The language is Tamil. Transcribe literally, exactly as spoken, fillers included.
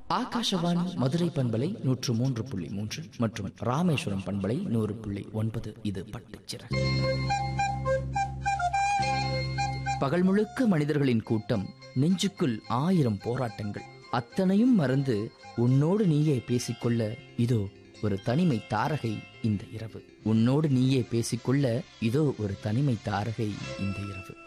ஆகாஷவாணி மதுரை பண்பலை நூற்று மூன்று புள்ளி மூன்று மற்றும் ராமேஸ்வரம் பண்பலை நூறு புள்ளி ஒன்பது. இது பட்டுச்சிறகு. பகல் முழுக்க மனிதர்களின் கூட்டம், நெஞ்சுக்குள் ஆயிரம் போராட்டங்கள், அத்தனையும் மறந்து உன்னோடு நீயே பேசிக்கொள்ள இதோ ஒரு தனிமை தாரகை இந்த இரவு. உன்னோடு நீயே பேசிக்கொள்ள இதோ ஒரு தனிமை தாரகை இந்த இரவு.